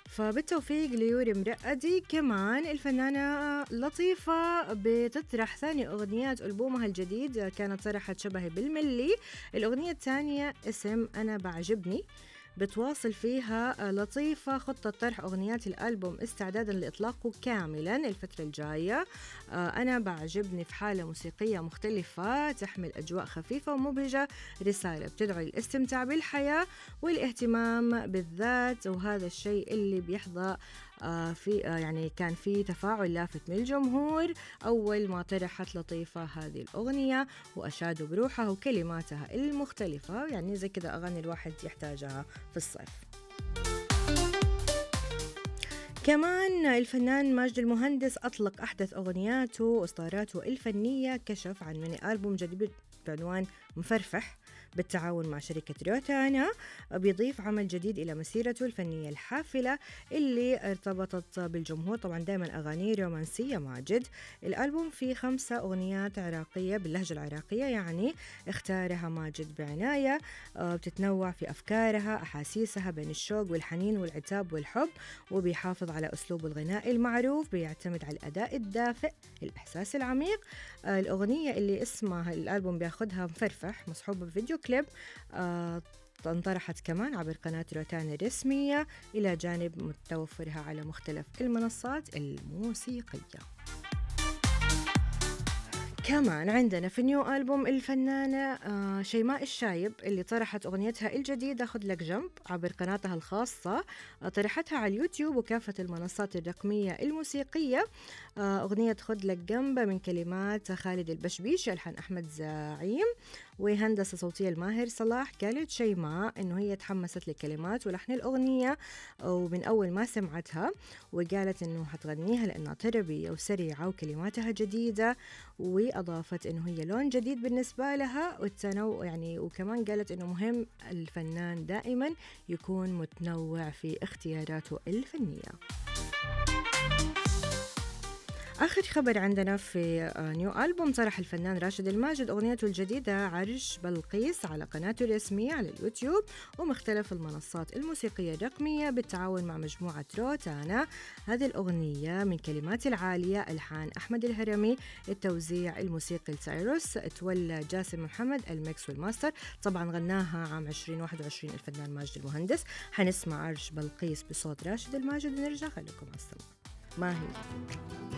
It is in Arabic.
فبالتوفيق ليوري مرقدي. كمان الفنانة لطيفة بتطرح ثاني أغنيات ألبومها الجديد، كانت طرحت شبهي بالملي. الأغنية الثانية اسم أنا بعجبني، بتواصل فيها لطيفة خطة طرح أغنيات الألبوم استعدادا لإطلاقه كاملا الفترة الجاية. أنا بعجبني في حالة موسيقية مختلفة تحمل أجواء خفيفة ومبهجة، رسالة بتدعو للاستمتاع بالحياة والاهتمام بالذات، وهذا الشيء اللي بيحظى في يعني كان في تفاعل لافت من الجمهور أول ما طرحت لطيفة هذه الأغنية، وأشادوا بروحها وكلماتها المختلفة، يعني زي كده أغاني الواحد يحتاجها في الصيف. كمان الفنان ماجد المهندس أطلق أحدث أغنياته وإصداراته الفنية، كشف عن ميني ألبوم جديد بعنوان مفرفح بالتعاون مع شركة روتانا، بيضيف عمل جديد إلى مسيرته الفنية الحافلة اللي ارتبطت بالجمهور. طبعا دائما أغاني رومانسية ماجد. الألبوم فيه 5 أغنيات عراقية باللهجة العراقية، يعني اختارها ماجد بعناية، بتتنوع في أفكارها أحاسيسها بين الشوق والحنين والعتاب والحب، وبيحافظ على أسلوب الغناء المعروف، بيعتمد على الأداء الدافئ الإحساس العميق. الأغنية اللي اسمها الألبوم بياخدها مفرفح مصحوبة بفيديو كليب انطرحت كمان عبر قناة روتانا الرسمية إلى جانب متوفرها على مختلف المنصات الموسيقية. كمان عندنا في نيو ألبوم الفنانة شيماء الشايب اللي طرحت أغنيتها الجديدة خد لك جنب عبر قناتها الخاصة، طرحتها على اليوتيوب وكافة المنصات الرقمية الموسيقية. أغنية خد لك جنب من كلمات خالد البشبيش، ألحان أحمد زعيم، وهندسة صوتية الماهر صلاح. قالت شيماء إنه هي تحمست لكلمات ولحن الأغنية ومن أول ما سمعتها، وقالت إنه حتغنيها لأنها طربية وسريعة وكلماتها جديدة، وأضافت إنه هي لون جديد بالنسبة لها والتنوع يعني، وكمان قالت إنه مهم الفنان دائما يكون متنوع في اختياراته الفنية. آخر خبر عندنا في نيو ألبوم، طرح الفنان راشد الماجد أغنيته الجديدة عرش بلقيس على قناته الرسمية على اليوتيوب ومختلف المنصات الموسيقية الرقمية بالتعاون مع مجموعة روتانا. هذه الأغنية من كلمات العالية، ألحان أحمد الهرمي، التوزيع الموسيقي لسايروس، تولى جاسم محمد الميكس والماستر. طبعا غناها عام 2021 الفنان ماجد المهندس. حنسمع عرش بلقيس بصوت راشد الماجد ونرجع. خليكم على السماء. ما هي